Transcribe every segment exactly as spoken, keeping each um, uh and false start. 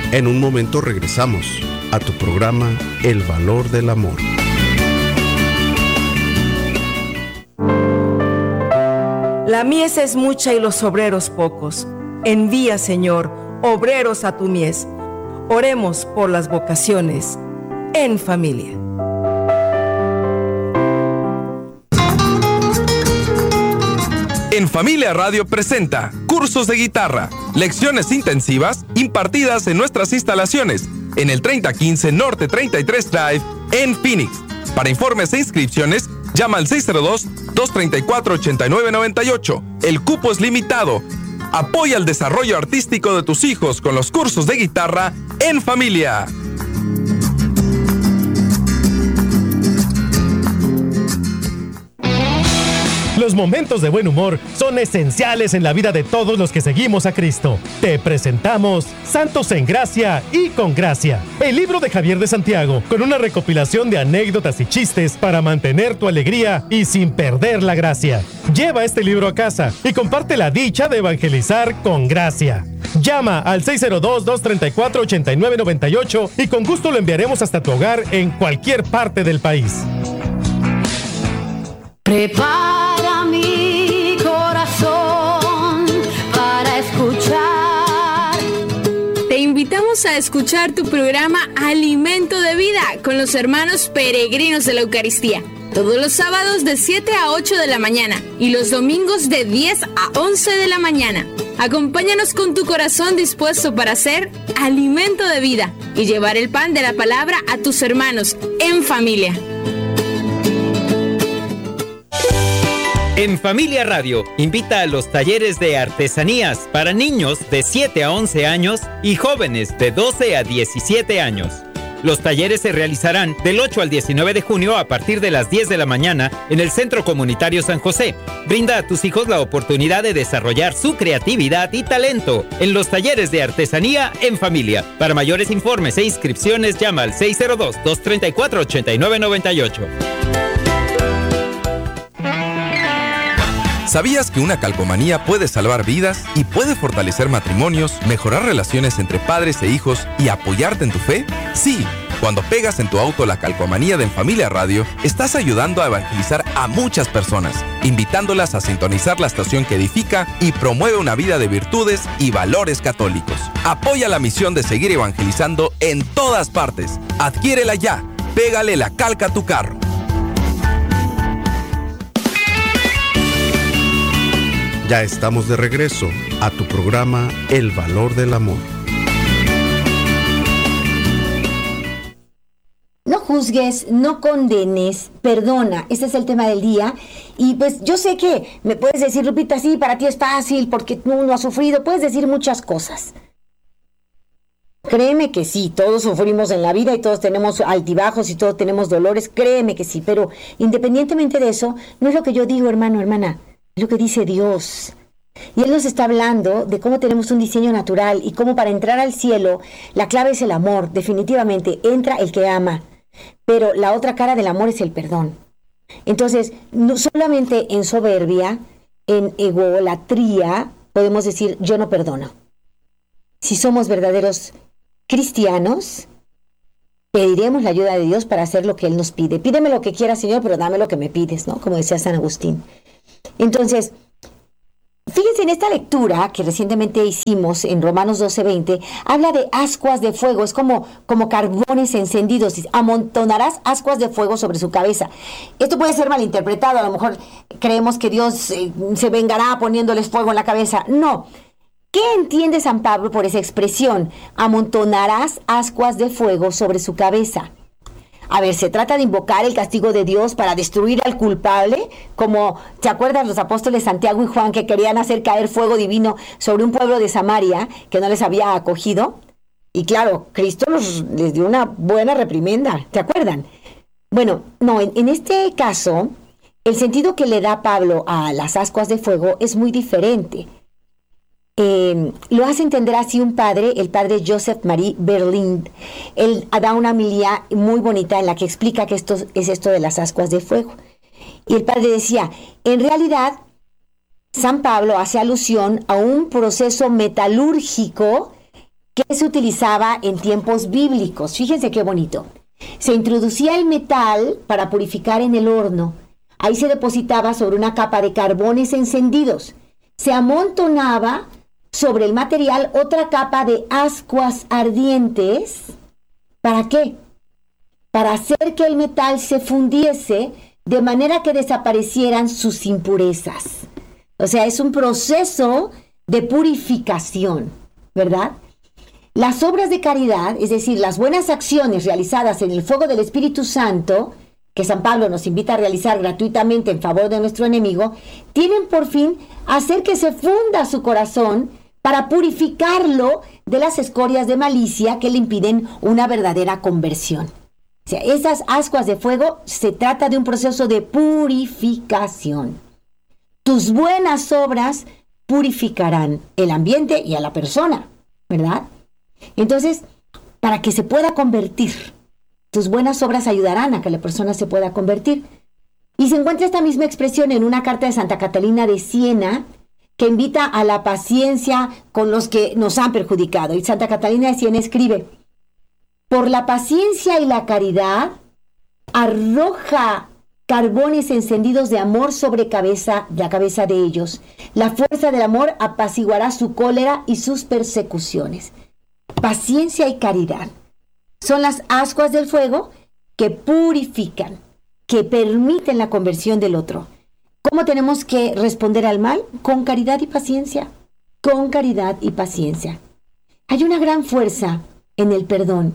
En un momento regresamos a tu programa El Valor del Amor. La mies es mucha y los obreros pocos. Envía, Señor, obreros a tu mies. Oremos por las vocaciones en familia. En Familia Radio presenta cursos de guitarra, lecciones intensivas impartidas en nuestras instalaciones en el treinta quince Norte treinta y tres Drive en Phoenix. Para informes e inscripciones, llama al seis cero dos, dos tres cuatro, ocho nueve nueve ocho. El cupo es limitado. Apoya el desarrollo artístico de tus hijos con los cursos de guitarra en familia. Los momentos de buen humor son esenciales en la vida de todos los que seguimos a Cristo. Te presentamos Santos en Gracia y con Gracia, el libro de Javier de Santiago, con una recopilación de anécdotas y chistes para mantener tu alegría y sin perder la gracia. Lleva este libro a casa y comparte la dicha de evangelizar con gracia. Llama al seis cero dos, dos tres cuatro, ocho nueve nueve ocho y con gusto lo enviaremos hasta tu hogar en cualquier parte del país. Prepara mi corazón para escuchar. Te invitamos a escuchar tu programa Alimento de Vida con los hermanos peregrinos de la Eucaristía. Todos los sábados de siete a ocho de la mañana y los domingos de diez a once de la mañana. Acompáñanos con tu corazón dispuesto para ser alimento de vida y llevar el pan de la palabra a tus hermanos en familia. En Familia Radio, invita a los talleres de artesanías para niños de siete a once años y jóvenes de doce a diecisiete años. Los talleres se realizarán del ocho al diecinueve de junio a partir de las diez de la mañana en el Centro Comunitario San José. Brinda a tus hijos la oportunidad de desarrollar su creatividad y talento en los talleres de artesanía en familia. Para mayores informes e inscripciones, llama al seis cero dos, dos tres cuatro, ocho nueve nueve ocho. ¿Sabías que una calcomanía puede salvar vidas y puede fortalecer matrimonios, mejorar relaciones entre padres e hijos y apoyarte en tu fe? Sí, cuando pegas en tu auto la calcomanía de En Familia Radio, estás ayudando a evangelizar a muchas personas, invitándolas a sintonizar la estación que edifica y promueve una vida de virtudes y valores católicos. Apoya la misión de seguir evangelizando en todas partes. Adquiérela ya. Pégale la calca a tu carro. Ya estamos de regreso a tu programa El Valor del Amor. No juzgues, no condenes, perdona. Este es el tema del día. Y pues yo sé que me puedes decir, Lupita, sí, para ti es fácil porque tú no has sufrido. Puedes decir muchas cosas. Créeme que sí, todos sufrimos en la vida y todos tenemos altibajos y todos tenemos dolores. Créeme que sí, pero independientemente de eso, no es lo que yo digo, hermano, hermana. Es lo que dice Dios. Y Él nos está hablando de cómo tenemos un diseño natural y cómo para entrar al cielo la clave es el amor. Definitivamente entra el que ama, pero la otra cara del amor es el perdón. Entonces, no solamente en soberbia, en egolatría, podemos decir yo no perdono. Si somos verdaderos cristianos, pediremos la ayuda de Dios para hacer lo que Él nos pide. Pídeme lo que quieras, Señor, pero dame lo que me pides, ¿no? Como decía San Agustín. Entonces, fíjense en esta lectura que recientemente hicimos en Romanos doce veinte, habla de ascuas de fuego, es como, como carbones encendidos, amontonarás ascuas de fuego sobre su cabeza. Esto puede ser malinterpretado, a lo mejor creemos que Dios eh, se vengará poniéndoles fuego en la cabeza. No. ¿Qué entiende San Pablo por esa expresión? Amontonarás ascuas de fuego sobre su cabeza. A ver, ¿se trata de invocar el castigo de Dios para destruir al culpable? Como, ¿te acuerdas los apóstoles Santiago y Juan que querían hacer caer fuego divino sobre un pueblo de Samaria que no les había acogido? Y claro, Cristo los, les dio una buena reprimenda, ¿te acuerdan? Bueno, no, en, en este caso, el sentido que le da Pablo a las ascuas de fuego es muy diferente. Eh, lo hace entender así un padre, el padre Joseph Marie Berlind. Él da una homilía muy bonita en la que explica que esto es esto de las ascuas de fuego. Y el padre decía, en realidad, San Pablo hace alusión a un proceso metalúrgico que se utilizaba en tiempos bíblicos. Fíjense qué bonito. Se introducía el metal para purificar en el horno. Ahí se depositaba sobre una capa de carbones encendidos. Se amontonaba sobre el material otra capa de ascuas ardientes. ¿Para qué? Para hacer que el metal se fundiese de manera que desaparecieran sus impurezas. O sea, es un proceso de purificación, ¿verdad? Las obras de caridad, es decir, las buenas acciones realizadas en el fuego del Espíritu Santo, que San Pablo nos invita a realizar gratuitamente en favor de nuestro enemigo, tienen por fin hacer que se funda su corazón para purificarlo de las escorias de malicia que le impiden una verdadera conversión. O sea, esas ascuas de fuego, se trata de un proceso de purificación. Tus buenas obras purificarán el ambiente y a la persona, ¿verdad? Entonces, para que se pueda convertir, tus buenas obras ayudarán a que la persona se pueda convertir. Y se encuentra esta misma expresión en una carta de Santa Catalina de Siena, que invita a la paciencia con los que nos han perjudicado. Y Santa Catalina de Siena escribe: por la paciencia y la caridad, arroja carbones encendidos de amor sobre cabeza, la cabeza de ellos. La fuerza del amor apaciguará su cólera y sus persecuciones. Paciencia y caridad son las ascuas del fuego que purifican, que permiten la conversión del otro. ¿Cómo tenemos que responder al mal? Con caridad y paciencia. Con caridad y paciencia. Hay una gran fuerza en el perdón.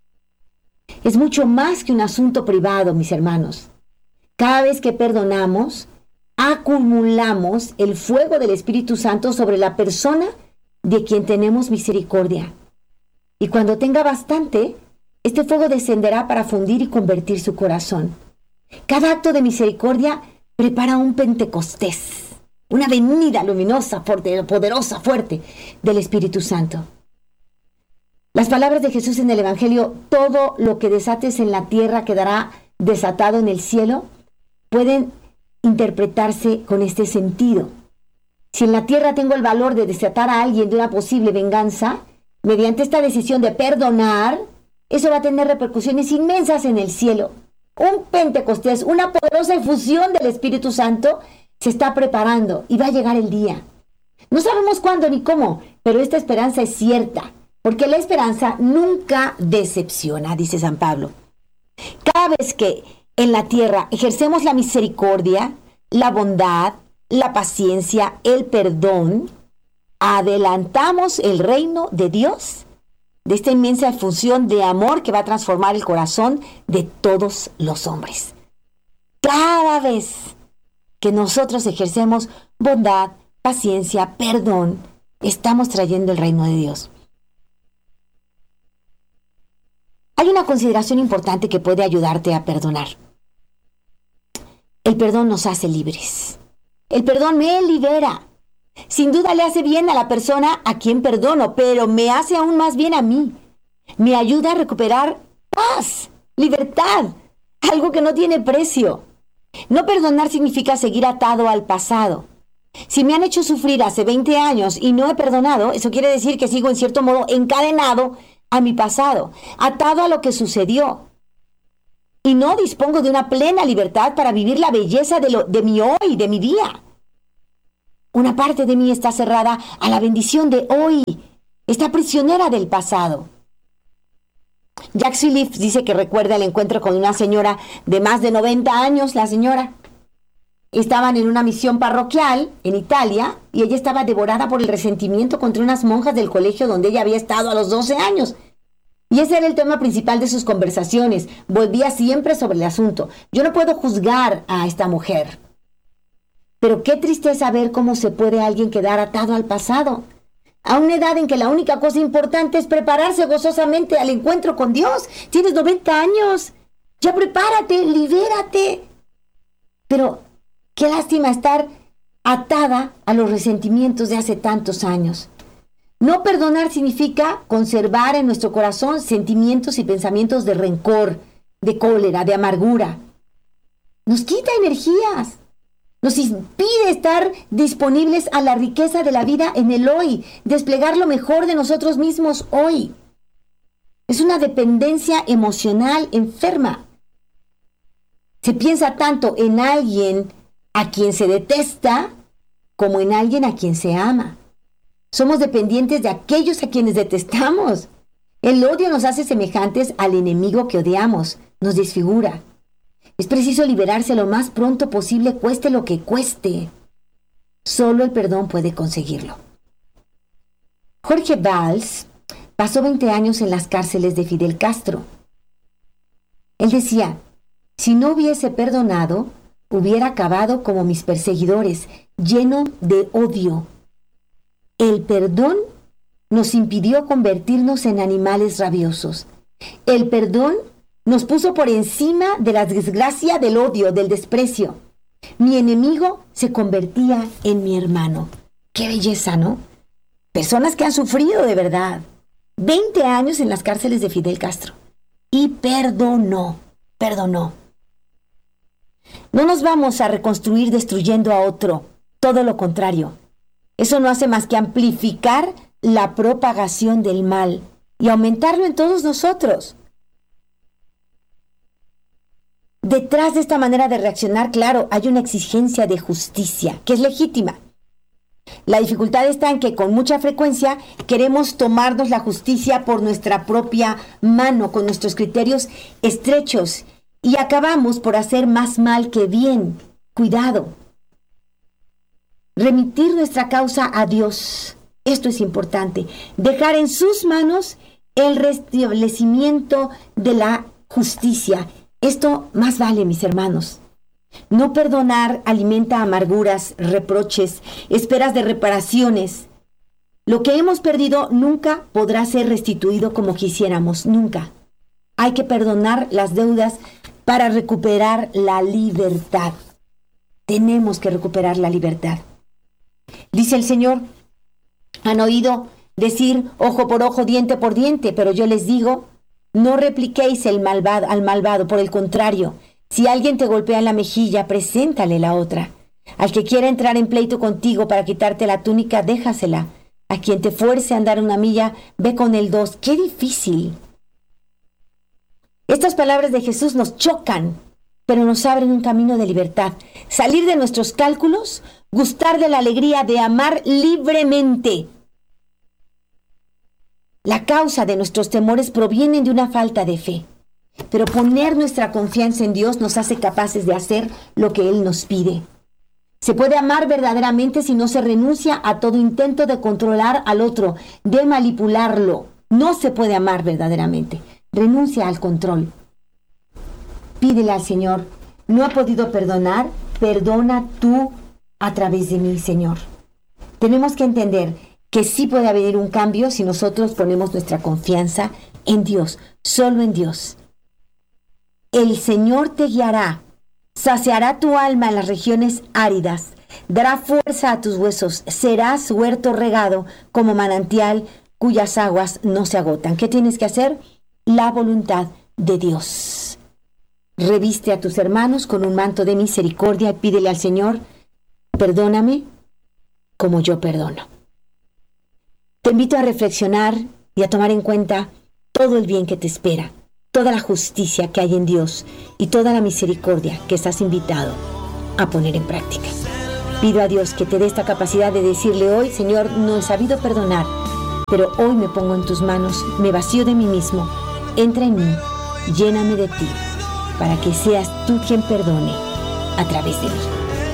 Es mucho más que un asunto privado, mis hermanos. Cada vez que perdonamos, acumulamos el fuego del Espíritu Santo sobre la persona de quien tenemos misericordia. Y cuando tenga bastante, este fuego descenderá para fundir y convertir su corazón. Cada acto de misericordia prepara un Pentecostés, una venida luminosa, fuerte, poderosa, fuerte del Espíritu Santo. Las palabras de Jesús en el Evangelio, todo lo que desates en la tierra quedará desatado en el cielo, pueden interpretarse con este sentido. Si en la tierra tengo el valor de desatar a alguien de una posible venganza, mediante esta decisión de perdonar, eso va a tener repercusiones inmensas en el cielo. Un Pentecostés, una poderosa efusión del Espíritu Santo se está preparando y va a llegar el día. No sabemos cuándo ni cómo, pero esta esperanza es cierta, porque la esperanza nunca decepciona, dice San Pablo. Cada vez que en la tierra ejercemos la misericordia, la bondad, la paciencia, el perdón, adelantamos el reino de Dios, de esta inmensa efusión de amor que va a transformar el corazón de todos los hombres. Cada vez que nosotros ejercemos bondad, paciencia, perdón, estamos trayendo el reino de Dios. Hay una consideración importante que puede ayudarte a perdonar. El perdón nos hace libres. El perdón me libera. Sin duda le hace bien a la persona a quien perdono, pero me hace aún más bien a mí. Me ayuda a recuperar paz, libertad, algo que no tiene precio. No perdonar significa seguir atado al pasado. Si me han hecho sufrir hace veinte años y no he perdonado, eso quiere decir que sigo en cierto modo encadenado a mi pasado, atado a lo que sucedió. Y no dispongo de una plena libertad para vivir la belleza de, lo, de mi hoy, de mi día. Una parte de mí está cerrada a la bendición de hoy, está prisionera del pasado. Jacques Philippe dice que recuerda el encuentro con una señora de más de noventa años, la señora. Estaban en una misión parroquial en Italia y ella estaba devorada por el resentimiento contra unas monjas del colegio donde ella había estado a los doce años. Y ese era el tema principal de sus conversaciones. Volvía siempre sobre el asunto. Yo no puedo juzgar a esta mujer. Pero qué tristeza ver cómo se puede alguien quedar atado al pasado. A una edad en que la única cosa importante es prepararse gozosamente al encuentro con Dios. Tienes noventa años. Ya prepárate, libérate. Pero qué lástima estar atada a los resentimientos de hace tantos años. No perdonar significa conservar en nuestro corazón sentimientos y pensamientos de rencor, de cólera, de amargura. Nos quita energías. Nos impide estar disponibles a la riqueza de la vida en el hoy, desplegar lo mejor de nosotros mismos hoy. Es una dependencia emocional enferma. Se piensa tanto en alguien a quien se detesta como en alguien a quien se ama. Somos dependientes de aquellos a quienes detestamos. El odio nos hace semejantes al enemigo que odiamos, nos desfigura. Es preciso liberarse lo más pronto posible, cueste lo que cueste. Solo el perdón puede conseguirlo. Jorge Valls pasó veinte años en las cárceles de Fidel Castro. Él decía, si no hubiese perdonado, hubiera acabado como mis perseguidores, lleno de odio. El perdón nos impidió convertirnos en animales rabiosos. El perdón nos puso por encima de la desgracia, del odio, del desprecio. Mi enemigo se convertía en mi hermano. ¡Qué belleza!, ¿no? Personas que han sufrido de verdad. veinte años en las cárceles de Fidel Castro. Y perdonó, perdonó. No nos vamos a reconstruir destruyendo a otro. Todo lo contrario. Eso no hace más que amplificar la propagación del mal y aumentarlo en todos nosotros. Detrás de esta manera de reaccionar, claro, hay una exigencia de justicia, que es legítima. La dificultad está en que con mucha frecuencia queremos tomarnos la justicia por nuestra propia mano, con nuestros criterios estrechos, y acabamos por hacer más mal que bien. Cuidado. Remitir nuestra causa a Dios. Esto es importante. Dejar en sus manos el restablecimiento de la justicia. Esto más vale, mis hermanos. No perdonar alimenta amarguras, reproches, esperas de reparaciones. Lo que hemos perdido nunca podrá ser restituido como quisiéramos, nunca. Hay que perdonar las deudas para recuperar la libertad. Tenemos que recuperar la libertad. Dice el Señor, han oído decir ojo por ojo, diente por diente, pero yo les digo, no repliquéis el malvado, al malvado, por el contrario, si alguien te golpea en la mejilla, preséntale la otra. Al que quiera entrar en pleito contigo para quitarte la túnica, déjasela. A quien te fuerce a andar una milla, ve con el dos. ¡Qué difícil! Estas palabras de Jesús nos chocan, pero nos abren un camino de libertad. Salir de nuestros cálculos, gustar de la alegría de amar libremente. La causa de nuestros temores proviene de una falta de fe, pero poner nuestra confianza en Dios nos hace capaces de hacer lo que Él nos pide. Se puede amar verdaderamente si no se renuncia a todo intento de controlar al otro, de manipularlo. No se puede amar verdaderamente. Renuncia al control. Pídele al Señor, no ha podido perdonar, perdona tú a través de mí, Señor. Tenemos que entender que sí puede haber un cambio si nosotros ponemos nuestra confianza en Dios, solo en Dios. El Señor te guiará, saciará tu alma en las regiones áridas, dará fuerza a tus huesos, serás huerto regado como manantial cuyas aguas no se agotan. ¿Qué tienes que hacer? La voluntad de Dios. Reviste a tus hermanos con un manto de misericordia y pídele al Señor, perdóname como yo perdono. Te invito a reflexionar y a tomar en cuenta todo el bien que te espera, toda la justicia que hay en Dios y toda la misericordia que estás invitado a poner en práctica. Pido a Dios que te dé esta capacidad de decirle hoy, Señor, no he sabido perdonar, pero hoy me pongo en tus manos, me vacío de mí mismo, entra en mí, lléname de ti, para que seas tú quien perdone a través de mí.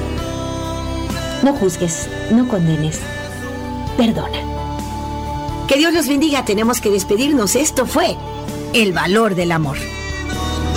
No juzgues, no condenes, perdona. Que Dios los bendiga, tenemos que despedirnos. Esto fue El Valor del Amor.